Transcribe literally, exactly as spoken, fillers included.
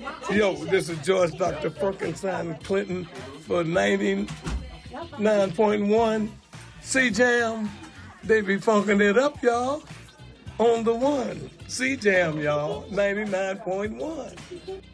Yo, this is George Doctor Frankenstein Clinton for ninety-nine point one C-Jam. They be funking it up, y'all, on the one. C-Jam, y'all, ninety-nine point one.